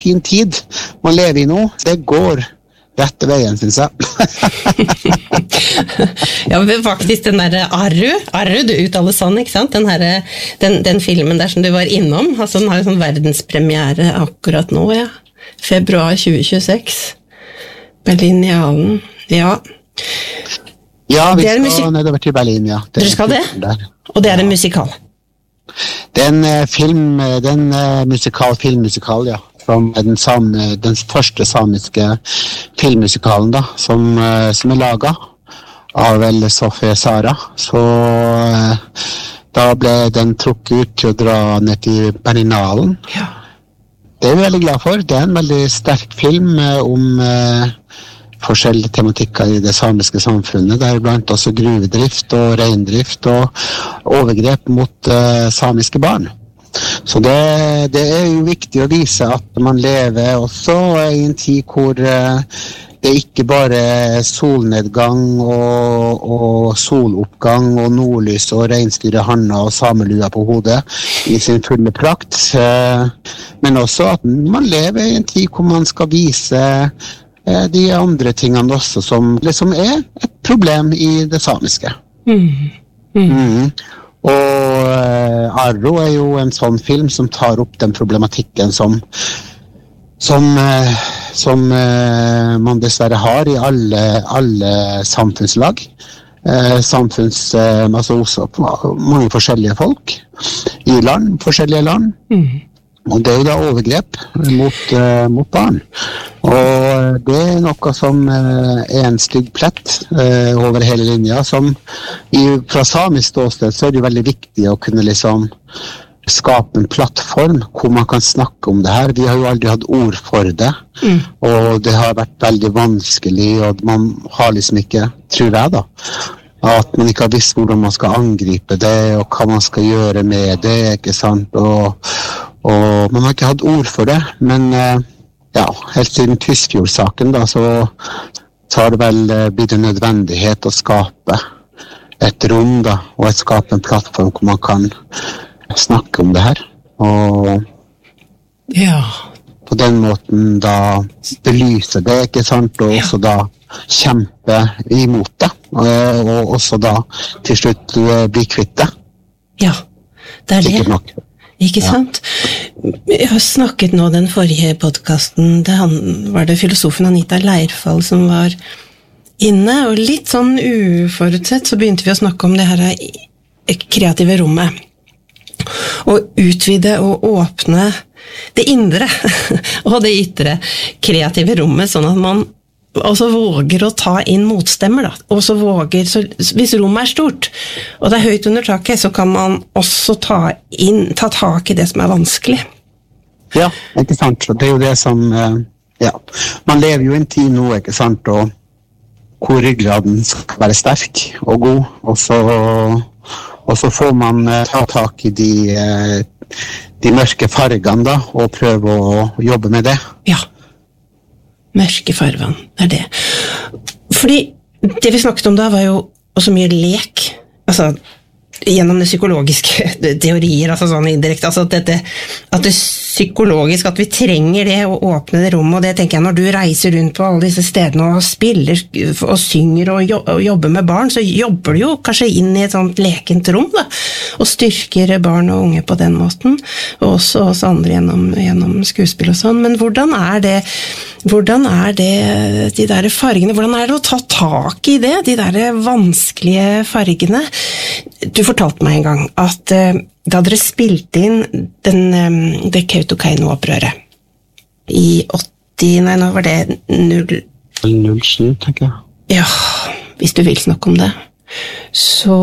fin tid man lever I nå. Det går rette veien, synes jeg. Ja, men faktisk den der Arru, du uttaler sånn, ikke sant? Den filmen der som du var innom, altså den har jo sånn verdenspremiere akkurat nå, ja. Februar 2026. Berlinialen, ja. Ja, vi skal nedover til Berlin, ja. Dere skal det? Og det en musikal? Det en filmmusikal, ja. Som den første samiske filmmusikalen da, som laget av vel Sofie Sara. Så da ble den trukket ut til å dra ned til Berlinalen. Ja. Det vi veldig glad for. Det en veldig sterk film om forskjellige tematikker I det samiske samfunnet, der blant også gruvedrift og reindrift og overgrep mot samiske barn. Så det jo viktig å vise at man lever også I en tid hvor det ikke bare solnedgang og soloppgang og nordlys og reinsdyre hanna og samelua på hodet I sin fulle prakt, men også at man lever I en tid hvor man skal vise de andre tingene også som liksom et problem I det samiske. Og Arro jo en sånn film som tar opp den problematikken som man dessverre har I alle samfunnslag. Altså også mange forskjellige folk I forskjellige land. Og det jo da overgrep mot barn. Og det noe som en stygg plett over hele linja, som fra samisk ståsted så det veldig viktig å kunne liksom skape en plattform hvor man kan snakke om det her. Vi har jo aldri hatt ord for det, og det har vært veldig vanskelig, og man har liksom ikke, tror jeg da, at man ikke har visst hvordan man skal angripe det, og hva man skal gjøre med det, ikke sant? Og man har ikke hatt ord for det, men ja, helt siden Tysfjord-saken da, så har det vel blitt en nødvendighet å skape et rom da, og skape en plattform hvor man kan snakke om det her, og ja. På den måten da belyse det, ikke sant, og også da kjempe imot det, og også da til slutt bli kvitt det. Ja, det det. Sikkert nok. Ikke sant? Jeg har snakket nå den forrige podcasten, var det filosofen Anita Leirfall som var inne, og litt sånn uforutsett så begynte vi å snakke om det her kreative rommet. Og utvide og åpne det indre og det ytre kreative rommet, sånn at man også våger å ta inn motstemmer da. Og så våger, hvis rommet stort og det høyt under taket, så kan man også ta tak I det som vanskelig. Ja, ikke sant. Det jo det som ja, man lever jo en tid nå, ikke sant, og hvor ryggraden skal være sterk og god, og så får man ta tak I de mørke fargene da, og prøve å jobbe med det. Ja. Mørke farven, det det. Fordi det vi snakket om da var jo også mye lek, altså gjennom det psykologiske teorier, altså sånn indirekte, altså at det psykologisk, at vi trenger det å åpne det rommet, og det tenker jeg når du reiser rundt på alle disse stedene og spiller og synger og jobber med barn, så jobber du jo kanskje inn I et sånt lekent rom da, og styrker barn og unge på den måten, og også oss andre gjennom skuespill og sånn, men hvordan det de der fargene, hvordan det å ta tak I det, de der vanskelige fargene? Du fortalte meg en gang at da dere spilte inn det Kautokeino-opprøret I 80, nei, nå var det 07, tenker jeg. Ja, hvis du vil snakke om det. Så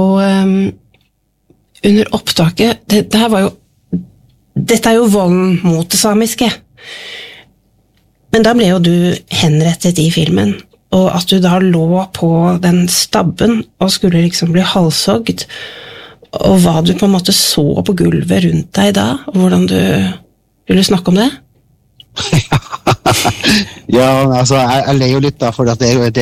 under opptaket, dette jo volden mot det samiske. Men da ble jo du henrettet I filmen, og at du da lå på den stabben og skulle liksom bli halshogd, og hva du på en måte så på gulvet rundt deg da, og hvordan vil du snakke om det? Ja, altså, jeg ler jo litt da, for at det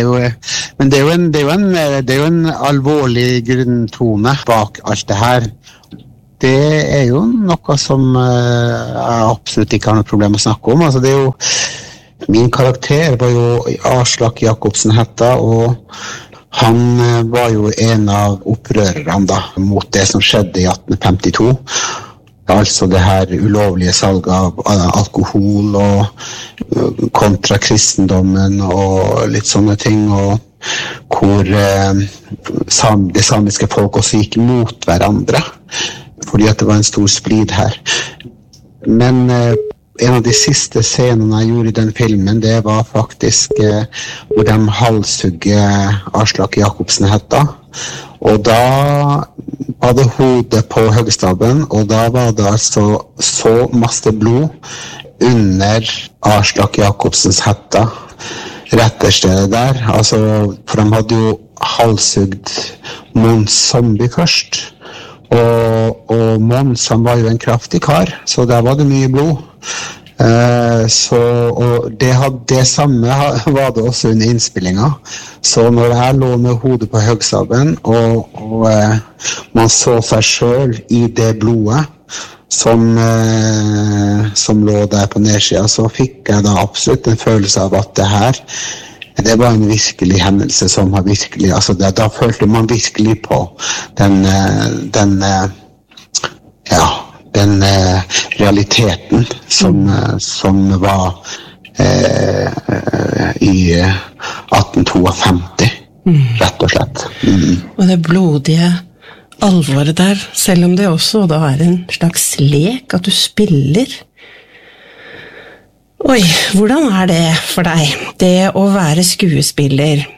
jo en alvorlig grunntone bak alt det her. det jo noe som jeg absolutt ikke har noe problem med å snakke om. Altså, det jo, min karakter var jo Aslak Jacobsen Hætta, og han var jo en av opprørerne da, mot det som skjedde i 1852. Altså det her ulovlige salget av alkohol og kontra kristendommen og litt sånne ting, og hvor det samiske folk også gikk mot hverandre, fordi at det var en stor splid her. Men en av de siste scenene jeg gjorde i den filmen, det var faktisk hvor de halshugger Aslak Jacobsen Hætta, og da var det hodet på høgstaben, og da var det altså så masse blod under Aslak Jacobsens Hætta, retterstedet der, altså, for de hadde jo halshugd Mons Zombie først, og Mons, han var jo en kraftig kar, så der var det mye blod. Og det samme var det også under innspillinga. Så når jeg lå med hodet på høgstaben og man så seg selv i det blodet som lå der på nedsida, så fikk jeg da absolutt en følelse av at det var en virkelig hendelse som har virkelig, altså da følte man virkelig på den realiteten som var i 1852, rett og slett. Og det blodige alvoret der, selv om det også da en slags lek at du spiller. Oi, hvordan det for deg, det å være skuespiller,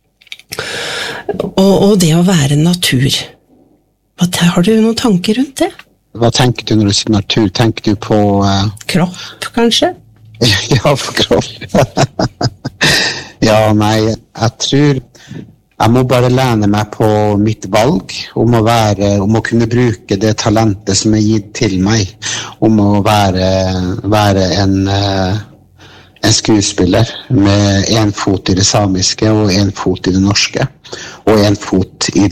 og det å være natur? Har du noen tanker rundt det? Hva tenker du når du sier natur? Tenker du på kropp, kanskje? Ja, på kropp. Ja, nei, jeg tror jeg må bare lene meg på mitt valg om å kunne bruke det talentet som gitt til meg, om å være en skuespiller med en fot i det samiske og en fot i det norske, og en fot i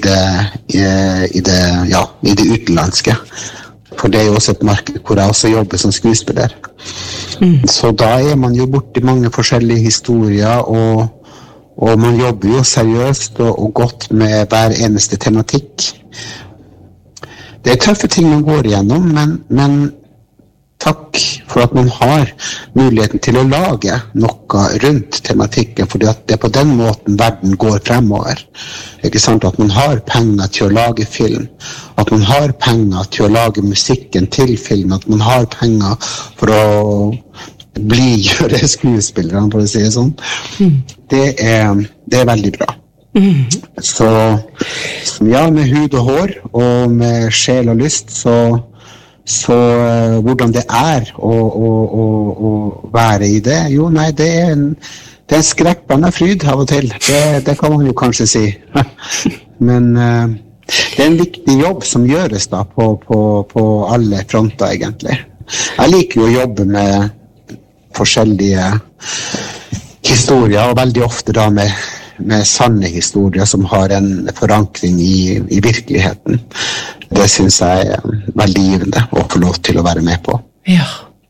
det utenlandske. For det jo også et marked hvor jeg også jobber som skuespiller. Så da man jo borte i mange forskjellige historier, og man jobber jo seriøst og godt med hver eneste tematikk. Det tøffe ting man går igjennom, men takk for at man har muligheten til å lage noe rundt tematikken, fordi at det på den måten verden går fremover. Ikke sant? At man har penger til å lage film, at man har penger til å lage musikken til film, at man har penger for å gjøre skuespillere, for å si det sånn. Det er veldig bra. Så ja, med hud og hår, og med sjel og lyst, så hvordan det å være i det, jo nei, det en skrekkende fryd av og til, det kan man jo kanskje si. Men det en viktig jobb som gjøres da på alle fronter egentlig. Jeg liker jo å jobbe med forskjellige historier, og veldig ofte da med sanne historier som har en forankring i virkeligheten. Det synes jeg veldig givende å få lov til å være med på. Ja.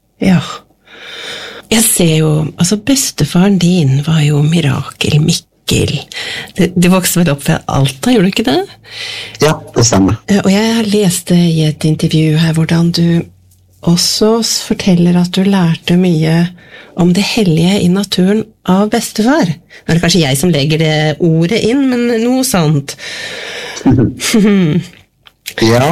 Jeg ser jo, altså bestefaren din var jo Mirakel Mikkel. Du vokste vel opp ved Alta, gjorde du ikke det? Ja, det stemmer. Og jeg leste i et intervju her hvordan du også forteller at du lærte mye om det hellige i naturen av bestefar. Nå det kanskje jeg som legger det ordet inn, men noe sånt. Ja.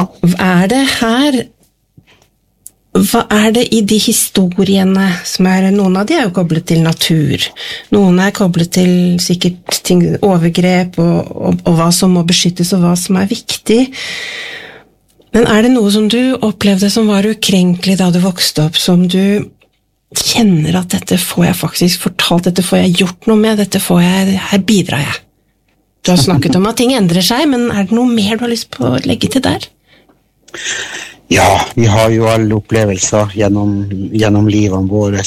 Hva det i de historiene som noen av de jo koblet til natur, noen koblet til sikkert ting, overgrep og hva som må beskyttes og hva som viktig. Men det noe som du opplevde som var ukrenkelig da du vokste opp, som du kjenner at dette får jeg faktisk fortalt, dette får jeg gjort noe med, her bidrar jeg? Du har snakket om at ting endrer seg, men det noe mer du har lyst på å legge til der? Ja, vi har jo alle opplevelser gjennom livene våre,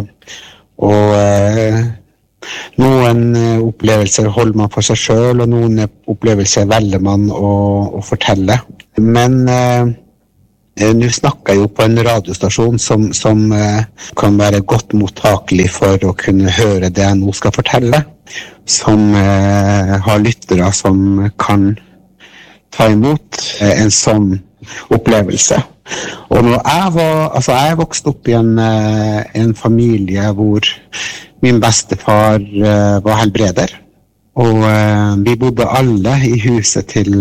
og noen opplevelser holder man for seg selv, og noen opplevelser velger man å fortelle. Men Nå snakker jeg jo på en radiostasjon som kan være godt mottakelig for å kunne høre det jeg nå skal fortelle, som har lyttere som kan ta imot en sånn opplevelse. Og når jeg vokste opp i en familie hvor min bestefar var helbreder, og vi bodde alle i huset til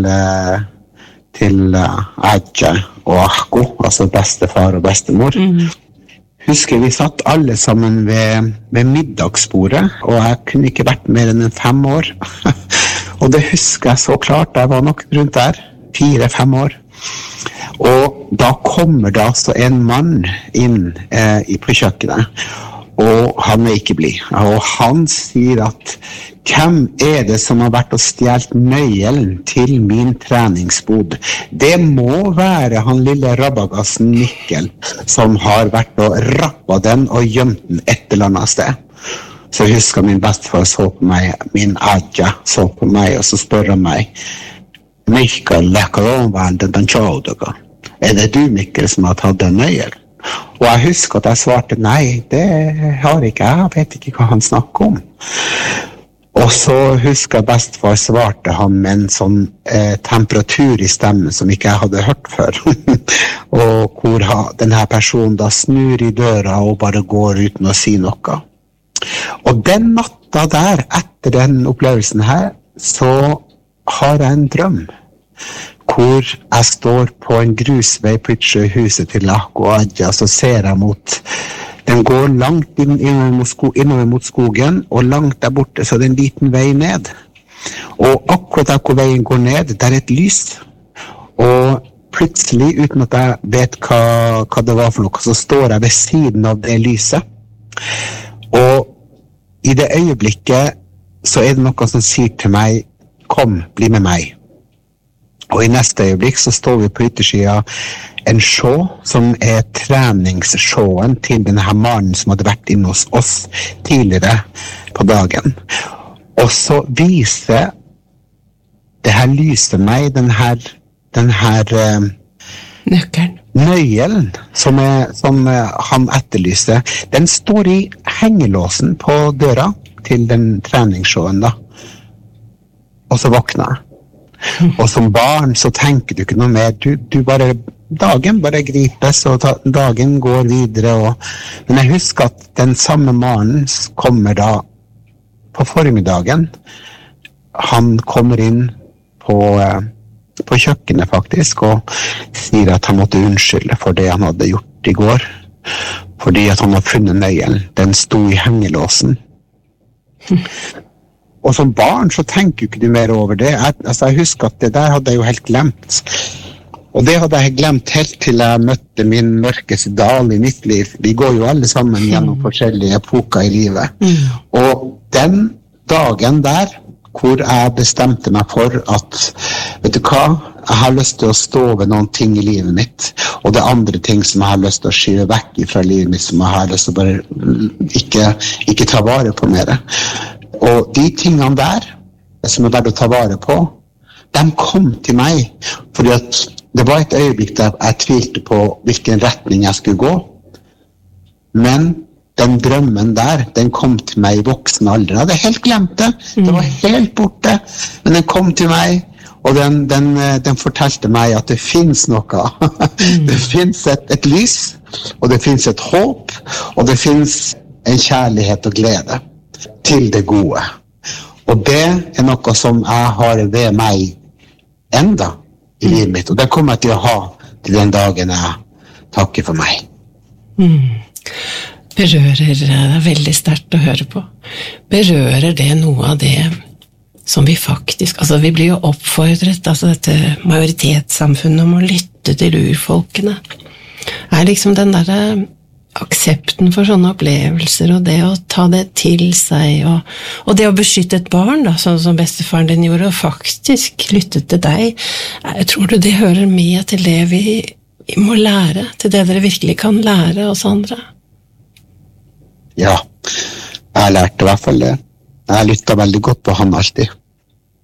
Adja og Ahko, altså bestefar og bestemor. Husker vi satt alle sammen ved middagsbordet, og jeg kunne ikke vært mer enn 5 år. Og det husker jeg så klart, jeg var nok rundt der, 4-5 år. Og da kommer det altså en mann inn på kjøkkenet, og han ikke blid. Og han sier at hvem det som har vært og stjelt nøkkelen til min treningsbod? Det må være han lille rabagassen Mikkel som har vært og rappet den og gjemt den et eller annet sted. Så jeg husker min bestefar så på meg, min Adja så på meg, og så spør han meg, Mikkel, det du, Mikkel, som har tatt den nøkkelen? Og jeg husker at jeg svarte, nei, det har ikke jeg vet ikke hva han snakker om. Og så husker jeg bestefar svarte han med en sånn temperatur i stemmen som ikke jeg hadde hørt før. Og hvor denne personen da snur i døra og bare går uten å si noe. Og den natta der, etter den opplevelsen her, så har jeg en drøm. Hvor jeg står på en grusvei på huset til Ahko og Adja, så ser jeg mot, den går langt innover mot skogen, og langt der borte så det en liten vei ned. Og akkurat der hvor veien går ned, der et lys. Og plutselig, uten at jeg vet hva det var for noe, så står jeg ved siden av det lyset. Og i det øyeblikket så det noe som sier til meg, kom, bli med meg. Og i neste øyeblikk så står vi på yttersida en show som treningsshowen til denne mannen som hadde vært inne hos oss tidligere på dagen. Og så viser det her lyset meg den her nøkkelen som han etterlyser. Den står i hengelåsen på døra til den treningsshowen da. Og så våkner jeg. Og som barn så tenker du ikke noe mer, du bare, dagen bare gripes, og dagen går videre, men jeg husker at den samme mannen kommer da på formiddagen, han kommer inn på kjøkkenet faktisk, og sier at han måtte unnskylde for det han hadde gjort i går, fordi at han hadde funnet nøkkelen, den sto i hengelåsen. Og som barn så tenker ikke du mer over det. Jeg husker at det der hadde jeg jo helt glemt. Og det hadde jeg glemt helt til jeg møtte min mørkeste dal i mitt liv. Vi går jo alle sammen gjennom forskjellige epoker i livet. Og den dagen der, hvor jeg bestemte meg for at, vet du hva, jeg har lyst til å stå ved noen ting i livet mitt, og det andre ting som jeg har lyst til å skyve vekk fra livet mitt, som jeg har lyst til å bare ikke ta vare på mer. Og de tingene der, som verdt å ta vare på, de kom til meg, fordi at det var et øyeblikk der jeg tvilte på hvilken retning jeg skulle gå. Men den drømmen der, den kom til meg i voksen alder. Jeg hadde helt glemt det, det var helt borte, men den kom til meg, og den fortalte meg at det finnes noe. Det finnes et lys, og det finnes et håp, og det finnes en kjærlighet og glede til det gode. Og det noe som jeg har ved meg enda i livet mitt, og det kommer jeg til å ha til den dagen jeg takker for meg. Berører veldig sterkt å høre på. Berører det noe av det som vi faktisk, altså vi blir jo oppfordret, altså dette majoritetssamfunnet om å lytte til urfolkene. Liksom den der aksepten for sånne opplevelser, og det å ta det til seg, og det å beskytte et barn, da, sånn som bestefaren din gjorde, og faktisk lytte til deg. Jeg tror du det hører med til det vi må lære, til det dere virkelig kan lære oss andre? Ja, jeg har lært i hvert fall det. Jeg har lyttet veldig godt på han alltid.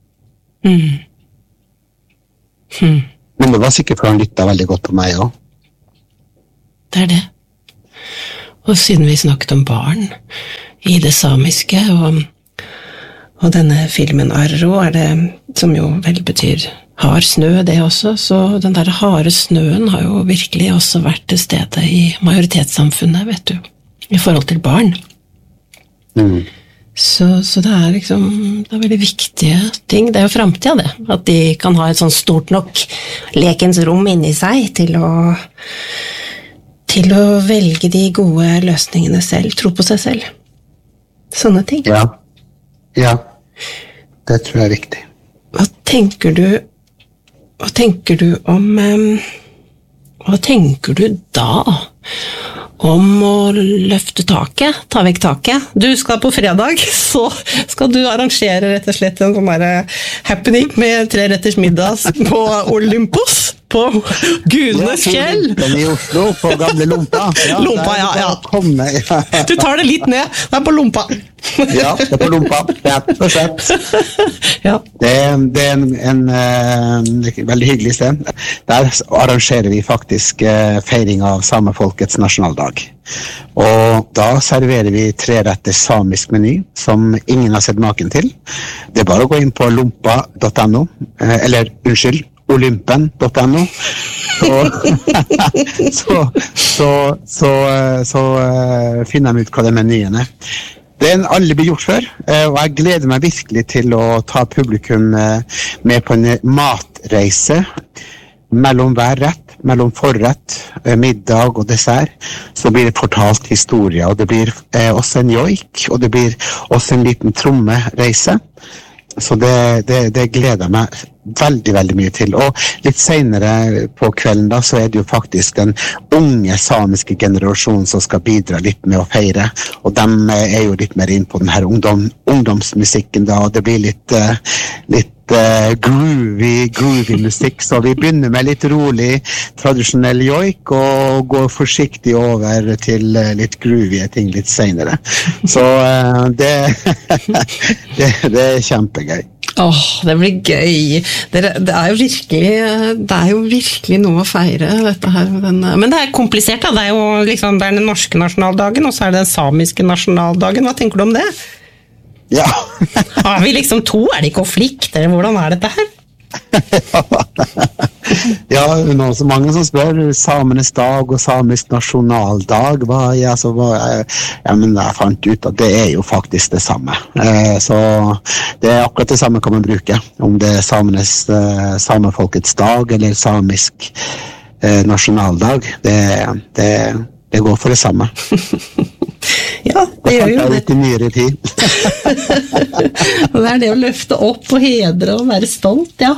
Men det var sikkert for han lyttet veldig godt på meg også. det det. Og siden vi snakket om barn i det samiske, og denne filmen Arro det, som jo vel betyr hard snø det også, så den der harde snøen har jo virkelig også vært til stede i majoritetssamfunnet, vet du, i forhold til barn. Så det liksom, det veldig viktige ting. Det jo fremtiden det, at de kan ha et sånn stort nok lekens rom inni seg til å velge de gode løsningene selv, tro på seg selv. Sånne ting. Ja, det tror jeg viktig. Hva tenker du da om å løfte taket, ta vekk taket? Du skal på fredag, så skal du arrangere rett og slett en sånn der happening med 3-retters middag på Olympus, på Gudenes fjell. I Oslo, på gamle Lompa. Lompa, ja. Du tar det litt ned, det på Lompa. Ja, det på Lompa, rett og slett. Ja. Det en veldig hyggelig sted. Der arrangerer vi faktisk feiring av samefolkets nasjonaldag. Og da serverer vi 3-retters samisk meny, som ingen har sett maken til. Det bare å gå inn på lompa.no, eller unnskyld, olympen.no, så finner vi ut hva det menyen Det en aldri blitt gjort før, og jeg gleder meg virkelig til å ta publikum med på en matreise mellom hver rett, mellom forrett, middag og dessert, så blir det fortalt historie, og det blir også en joik, og det blir også en liten trommereise. Så det gleder jeg meg veldig, veldig mye til. Og litt senere på kvelden da, så det jo faktisk den unge samiske generasjonen som skal bidra litt med å feire. Og de jo litt mer inn på den her ungdomsmusikken da, og det blir litt groovy musikk. Så vi begynner med litt rolig, tradisjonell joik, og går forsiktig over til litt groovy ting litt senere. Så det kjempegøy. Det blir gøy. Det jo virkelig noe å feire dette her. Men det komplisert da. Det jo liksom, det den norske nasjonaldagen, og så det den samiske nasjonaldagen. Hva tenker du om det? Ja. Har vi liksom to? Det konflikt? Eller hvordan dette her? Ja, noen så mange som spør samenes dag og samisk nasjonaldag men jeg fant ut at det jo faktisk det samme, så det akkurat det samme kan man bruke om det samefolkets dag eller samisk nasjonaldag, det går for det samme. Ja, det gjør jo det. Litt i nyere tid. Og det det å løfte opp og hedre og være stolt, ja.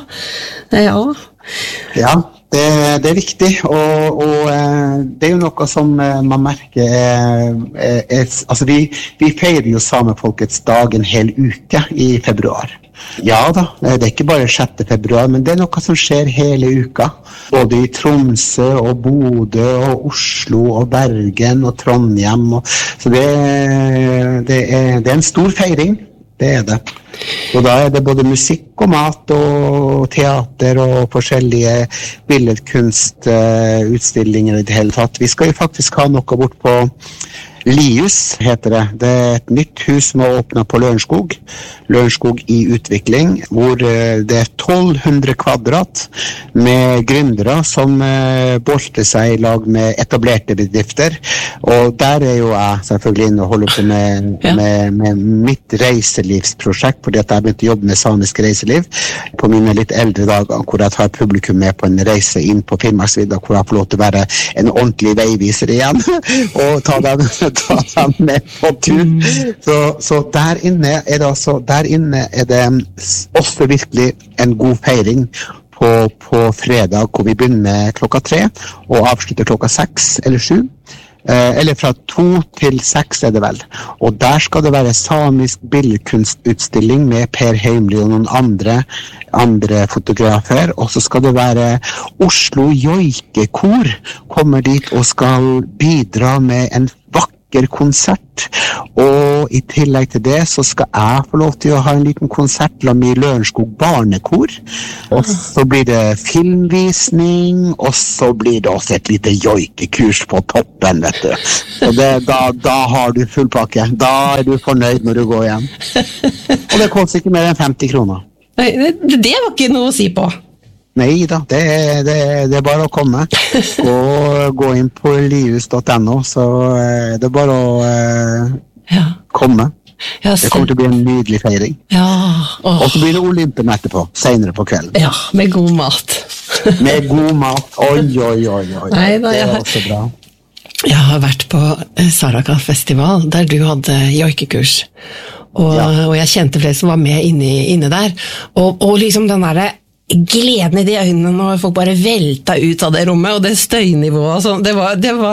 Ja, det viktig, og det jo noe som man merker altså vi feirer jo samefolkets dag en hel uke i februar. Ja da, det ikke bare 6. februar, men det noe som skjer hele uka. Både i Tromsø og Bodø og Oslo og Bergen og Trondheim. Så det en stor feiring, det det. Og da det både musikk og mat og teater og forskjellige billedkunstutstillinger i det hele tatt. Vi skal jo faktisk ha noe bort på Lius heter det. Det et nytt hus som har åpnet på Lørenskog. Lørenskog i utvikling, hvor det 1200 kvadrat med gründere som bolter seg i lag med etablerte bedrifter. Og der jo jeg selvfølgelig inne og holder på med mitt reiselivsprosjekt, fordi at jeg begynte å jobbe med samisk reiseliv på mine litt eldre dager, hvor jeg tar publikum med på en reise inn på Finnmarksvidda, hvor jeg får lov til å være en ordentlig veiviser igjen, og ta dem med på tur. Så der inne det også virkelig en god feiring på fredag, hvor vi begynner klokka 3 og avslutter klokka 6 eller 7. Eller fra 2 til 6 det vel. Og der skal det være samisk billedkunstutstilling med Per Heimly og noen andre fotografer, og så skal det være Oslo Joikekor kommer dit og skal bidra med en vakker konsert, og i tillegg til det så skal jeg få lov til å ha en liten konsert med Lørenskog barnekor, og så blir det filmvisning, og så blir det også et lite joikekurs på toppen, vet du. Og da har du full pakke. Da du fornøyd når du går hjem. Og det koster ikke mer enn 50 kroner. Det var ikke noe å si på. Nei da, det er bare å komme. Gå inn på lius.no, så det er bare å komme. Det kommer til å bli en nydelig feiring. Og så blir det Olympen etterpå, senere på kvelden. Ja, med god mat. Med god mat, oi. Nei, det er også bra. Jeg har vært på Saraka-festival, der du hadde joikekurs. Og jeg kjente flere som var med inne der. Og liksom den der gleden i de øynene når folk bare velta ut av det rommet, og det støynivået og sånn, det var det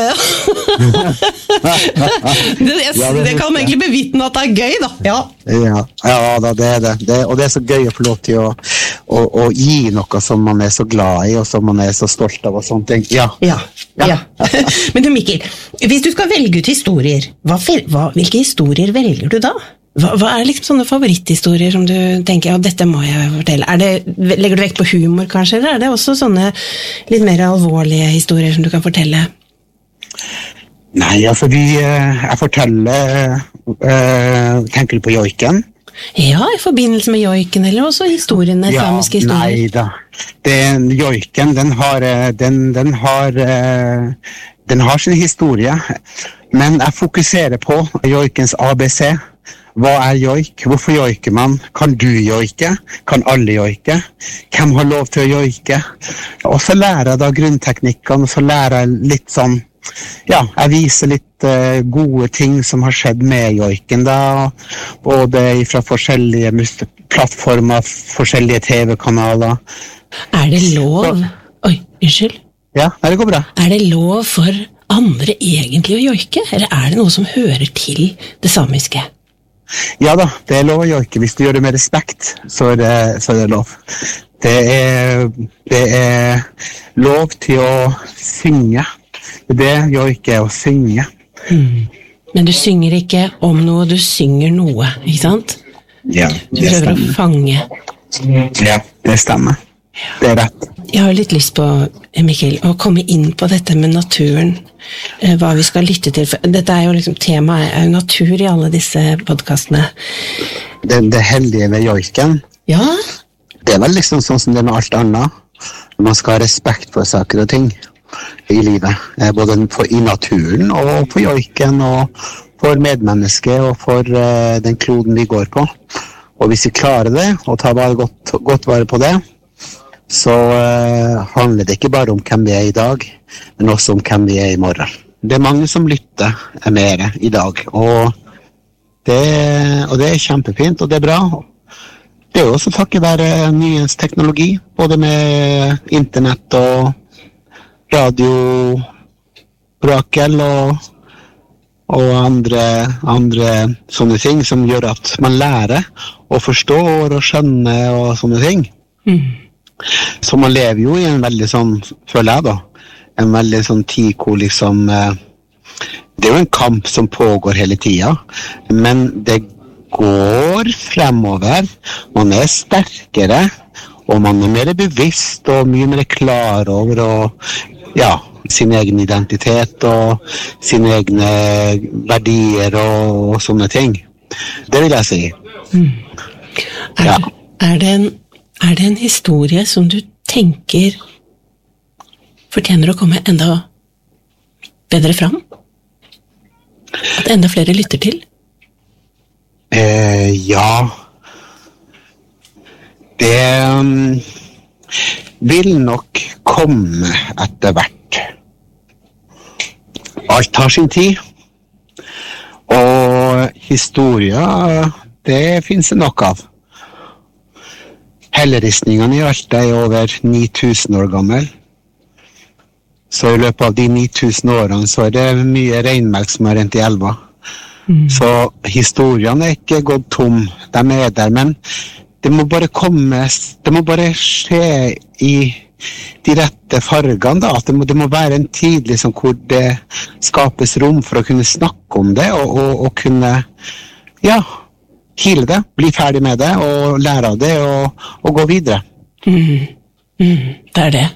kan egentlig bevitne at det er gøy, da. Ja da, det er det. Og det er så gøy å få lov til å gi noe som man er så glad i, og som man er så stolt av, og sånne ting. Ja. Men du, Mikkel, hvis du skal velge ut historier, hvilke historier velger du da? Hva er liksom sånne favoritthistorier som du tenker, dette må jeg fortelle? Legger du vekt på humor kanskje, eller er det også sånne litt mer alvorlige historier som du kan fortelle? Nei, altså jeg forteller, tenker du på joiken? Ja, i forbindelse med joiken, eller også historiene, samiske historier. Nei da, joiken, den har sin historie, men jeg fokuserer på joikens ABC. Hva er joik? Hvorfor joiker man? Kan du joike? Kan alle joike? Hvem har lov til å joike? Og så lærer jeg da grunnteknikkene, og så lærer jeg litt sånn, jeg viser litt gode ting som har skjedd med joiken da, både fra forskjellige plattformer, forskjellige TV-kanaler. Er det lov? Oi, unnskyld. Ja, det går bra. Er det lov for andre egentlig å joike, eller er det noe som hører til det samiske? Ja da, det er lov å joike. Hvis du gjør det med respekt, så er det lov. Det er lov til å synge. Det joike er å synge. Men du synger ikke om noe, du synger noe, ikke sant? Ja, det stemmer. Du prøver å fange. Ja, det stemmer. Det er rett. Jeg har litt lyst på, Mikkel, å komme inn på dette med naturen, hva vi skal lytte til. Dette er jo liksom, temaet er jo natur i alle disse podcastene. Det heldige ved joiken, det er vel liksom sånn som det med alt annet. Man skal ha respekt for saker og ting i livet, både i naturen og for joiken og for medmennesket og for den kloden vi går på. Og hvis vi klarer det, og tar godt vare på det, så handler det ikke bare om hvem vi er i dag, men også om hvem vi er i morgen. Det er mange som lytter mer i dag, og det er kjempefint, og det er bra. Det er jo også takket være nyens teknologi, både med internett og radio, brakel og andre sånne ting som gjør at man lærer og forstår og skjønner og sånne ting. Så man lever jo i en veldig sånn, føler jeg da, en veldig sånn tid hvor liksom, det er jo en kamp som pågår hele tiden, men det går fremover, man er sterkere, og man er mer bevisst og mye mer klar over sin egen identitet og sine egne verdier og sånne ting. Det vil jeg si. Er det en historie som du tenker fortjener å komme enda bedre fram? At enda flere lytter til? Ja. Det vil nok komme etter hvert. Alt har sin tid. Og historier, det finnes det nok av. Helleristningene i Alta er over 9000 år gammel. Så i løpet av de 9000 årene så er det mye regnmelk som har rent i elva. Så historiene er ikke gått tom, de er der, men det må bare komme, det må bare skje i de rette fargene, da, at det må være en tid liksom, hvor det skapes rom for å kunne snakke om det, og kunne, heale det, bli ferdig med det, og lære av det, og gå videre. Det er det.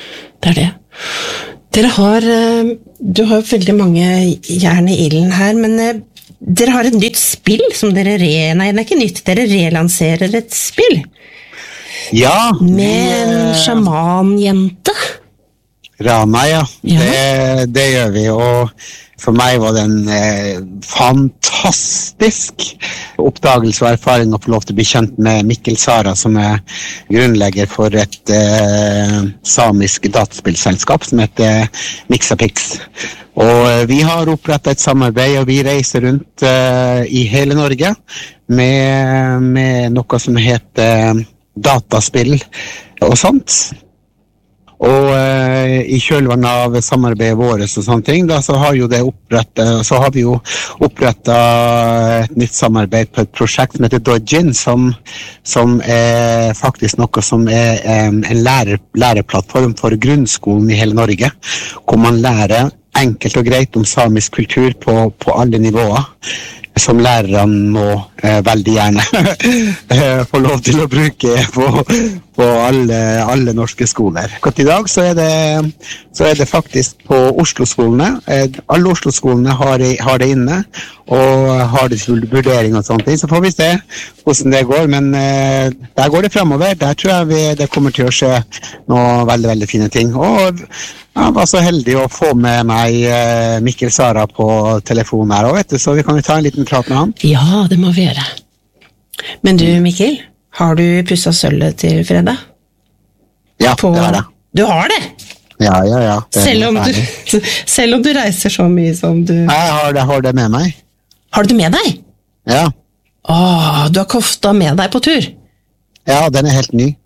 Dere har, du har veldig mange jern i ilden her, men dere har et nytt spill som dere nei, det er ikke nytt, dere relanserer et spill. Ja. Med en sjamanjente. Rana, ja. Det gjør vi, og for meg var det en fantastisk oppdagelse og erfaring å få lov til å bli kjent med Mikkel Sara, som grunnlegger for et samisk dataspillselskap som heter Mixapix. Og vi har opprettet et samarbeid, og vi reiser rundt i hele Norge med noe som heter dataspill og sånt. Og i kjølvannet av samarbeidet vårt og sånne ting, da, så har vi jo opprettet et nytt samarbeid på et prosjekt som heter Dodgin, som faktisk noe som en læreplattform for grunnskolen i hele Norge, hvor man lærer enkelt og greit om samisk kultur på alle nivåer, som lærerne må veldig gjerne få lov til å bruke på alle norske skoler. Akkurat i dag så er det faktisk på Oslo-skolene. Alle Oslo-skolene har det inne, og har det til vurdering og sånne ting. Så får vi se hvordan det går, men der går det fremover. Der tror jeg det kommer til å skje noe veldig, veldig fine ting. Og jeg var så heldig å få med meg Mikkel Sara på telefonen her, og vet du, så vi kan jo ta en liten prat med han. Ja, det må vi gjøre. Men du, Mikkel, har du pusset sølvet til fredag? Ja, det har jeg. Du har det? Ja. Selv om du reiser så mye som du... Jeg har det med meg. Har du det med deg? Ja. Du har kofta med deg på tur? Ja, den helt ny.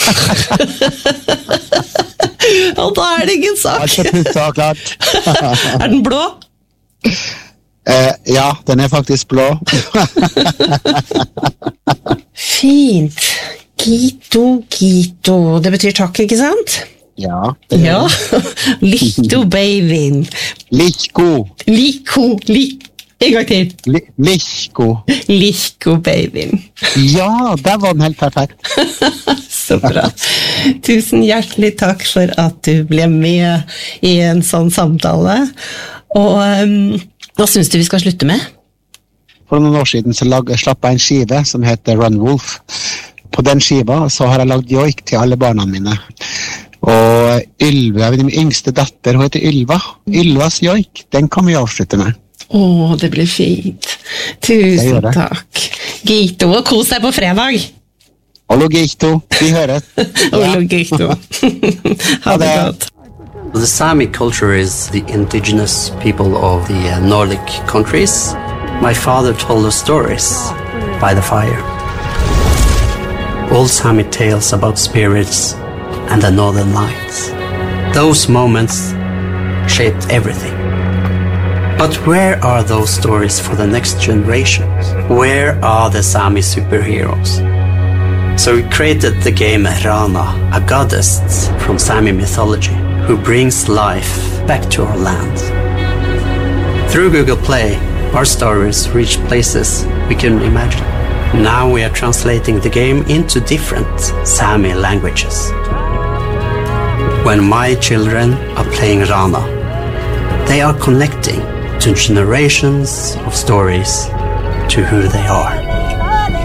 Og da det ingen sak. Alt putta og klart. Den blå? Ja, den faktisk blå. Fint. Gito. Det betyr takk, ikke sant? Ja. Likto, babyen. Likko. En gang til. Likko, babyen. Ja, der var den helt perfekt. Så bra. Tusen hjertelig takk for at du ble med i en sånn samtale. Og hva synes du vi skal slutte med? For noen år siden så slapp jeg en skive som heter Run Wolf. På den skiva så har jeg lagd joik til alle barna mine. Og Ylva, min yngste datter, hun heter Ylva. Ylvas joik, den kan vi avslutte med. Det blir fint. Tusen takk. Gito, og kos deg på fredag. Hallo Gito, vi høres. Hallo Gito. Ha det godt. The Sami culture is the indigenous people of the Nordic countries. My father told us stories by the fire. Old Sami tales about spirits and the northern lights. Those moments shaped everything. But where are those stories for the next generations? Where are the Sami superheroes? So we created the game Rana, a goddess from Sami mythology, who brings life back to our land. Through Google Play, our stories reach places we couldn't imagine. Now we are translating the game into different Sami languages. When my children are playing Rana, they are connecting to generations of stories to who they are.